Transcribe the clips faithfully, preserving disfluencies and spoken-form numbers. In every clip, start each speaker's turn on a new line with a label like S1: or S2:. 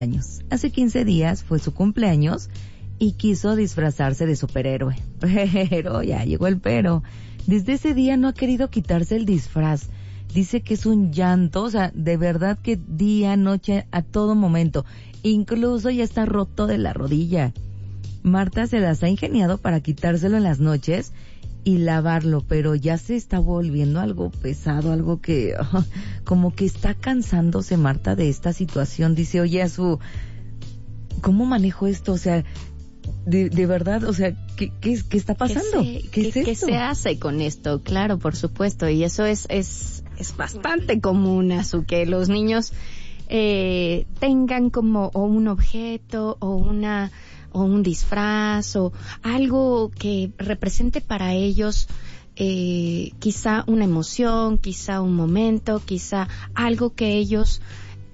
S1: años. Hace quince días fue su cumpleaños y quiso disfrazarse de superhéroe. Pero, ya llegó el pero. Desde ese día no ha querido quitarse el disfraz. Dice que es un llanto, o sea, de verdad que día, noche, a todo momento. Incluso ya está roto de la rodilla. Marta se las ha ingeniado para quitárselo en las noches y lavarlo, pero ya se está volviendo algo pesado, algo que uh, como que está cansándose Marta de esta situación. Dice, oye, a su, ¿cómo manejo esto? O sea, de, de verdad, o sea, ¿qué, qué, qué está pasando?
S2: ¿Qué, se,
S1: ¿Qué,
S2: ¿qué,
S1: es
S2: ¿Qué
S1: esto?
S2: se hace con esto? Claro, por supuesto, y eso es es es bastante común, Azu, que los niños eh, tengan como o un objeto o una o un disfraz o algo que represente para ellos eh, quizá una emoción, quizá un momento, quizá algo que ellos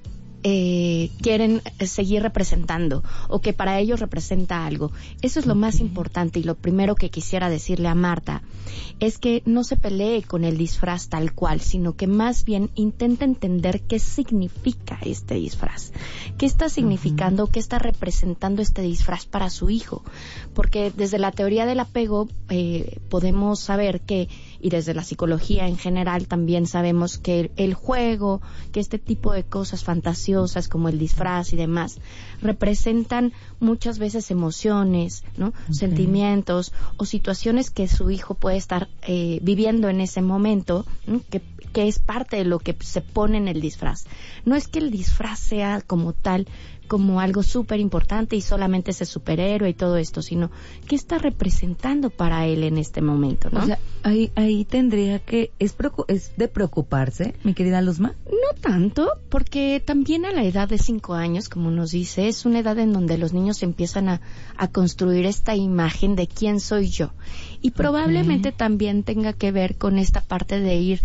S2: eh, quieren seguir representando o que para ellos representa algo. Eso es lo okay. más importante, y lo primero que quisiera decirle a Marta es que no se pelee con el disfraz tal cual, sino que más bien intenta entender qué significa este disfraz, qué está significando, uh-huh. qué está representando este disfraz para su hijo, porque desde la teoría del apego eh, podemos saber que, y desde la psicología en general también sabemos que el, el juego, que este tipo de cosas fantasiosas como el disfraz y demás representan muchas veces emociones, ¿no? Okay. Sentimientos o situaciones que su hijo puede estar eh, viviendo en ese momento, ¿no? que, que es parte de lo que se pone en el disfraz. No es que el disfraz sea como tal como algo súper importante y solamente ese superhéroe y todo esto, sino qué está representando para él en este momento, ¿no?
S1: O sea, ahí ahí tendría que, es, preocup, es de preocuparse, mi querida Luzma.
S2: No tanto, porque también a la edad de cinco años, como nos dice, es una edad en donde los niños empiezan a, a construir esta imagen de quién soy yo. Y probablemente okay. también tenga que ver con esta parte de ir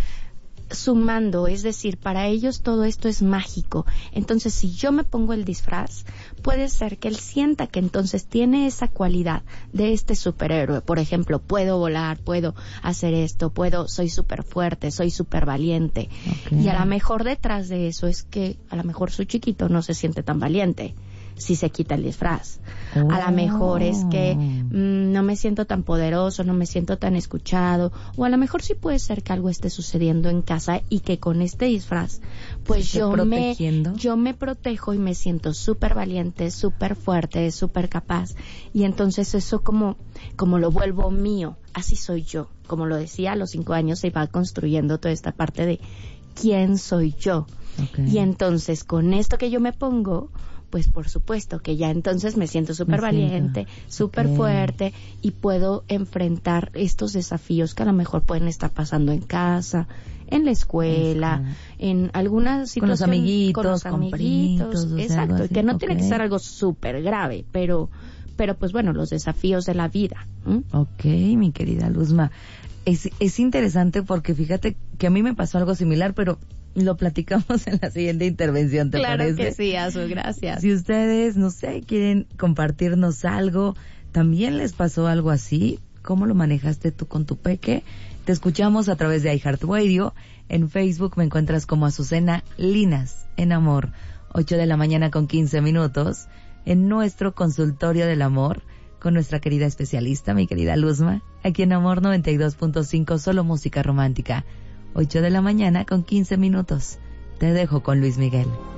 S2: sumando, es decir, para ellos todo esto es mágico. Entonces, si yo me pongo el disfraz, puede ser que él sienta que entonces tiene esa cualidad de este superhéroe. Por ejemplo, puedo volar, puedo hacer esto, puedo, soy súper fuerte, soy súper valiente. Okay. Y a lo mejor detrás de eso es que a lo mejor su chiquito no se siente tan valiente si se quita el disfraz. Oh. A lo mejor es que mmm, no me siento tan poderoso, no me siento tan escuchado, o a lo mejor sí puede ser que algo esté sucediendo en casa y que con este disfraz pues yo me, yo me protejo y me siento súper valiente, súper fuerte, súper capaz, y entonces eso como, como lo vuelvo mío, así soy yo. Como lo decía, a los cinco años se va construyendo toda esta parte de quién soy yo. Okay. Y entonces con esto que yo me pongo, pues por supuesto que ya entonces me siento súper valiente, súper okay. fuerte, y puedo enfrentar estos desafíos que a lo mejor pueden estar pasando en casa, en la escuela, sí. en alguna situación.
S1: Con los amiguitos,
S2: con los
S1: con
S2: amiguitos,
S1: primitos,
S2: exacto,
S1: o sea,
S2: que no
S1: okay.
S2: tiene que ser algo súper grave, pero, pero pues bueno, los desafíos de la vida. ¿Mm?
S1: Ok, mi querida Luzma. Es, es interesante porque fíjate que a mí me pasó algo similar, pero lo platicamos en la siguiente intervención, ¿te
S2: claro
S1: parece?
S2: Claro que sí, Azu, gracias.
S1: Si ustedes, no sé, quieren compartirnos algo, ¿también les pasó algo así? ¿Cómo lo manejaste tú con tu peque? Te escuchamos a través de iHeartRadio. En Facebook me encuentras como Azucena Linas, en Amor, ocho de la mañana con quince minutos, en nuestro consultorio del amor, con nuestra querida especialista, mi querida Luzma, aquí en Amor noventa y dos punto cinco, solo música romántica. ocho de la mañana con quince minutos. Te dejo con Luis Miguel.